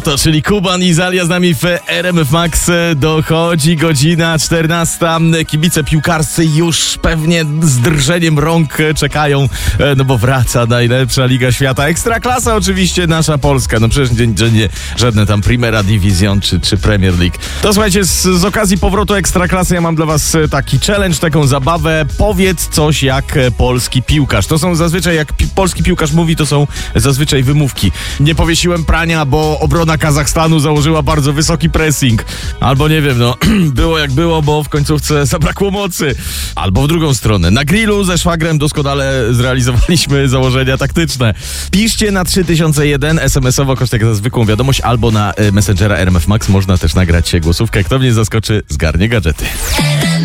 To czyli Kuban i Zalia z nami w RMF Max. Dochodzi godzina 14. Kibice piłkarscy już pewnie z drżeniem rąk czekają, no bo wraca najlepsza Liga Świata. Ekstraklasa oczywiście, nasza Polska. No przecież nie żadne tam Primera Division czy Premier League. To słuchajcie, z okazji powrotu Ekstraklasy ja mam dla was taki challenge, taką zabawę. Powiedz coś jak polski piłkarz. To są zazwyczaj, jak polski piłkarz mówi, to są zazwyczaj wymówki. Nie powiesiłem prania, bo obrona Kazachstanu założyła bardzo wysoki pressing. Albo nie wiem, no było jak było, bo w końcówce zabrakło mocy. Albo w drugą stronę. Na grillu ze szwagrem doskonale zrealizowaliśmy założenia taktyczne. Piszcie na 3001 SMS-owo kosztek za zwykłą wiadomość albo na Messengera RMF Max. Można też nagrać głosówkę. Kto mnie zaskoczy, zgarnie gadżety.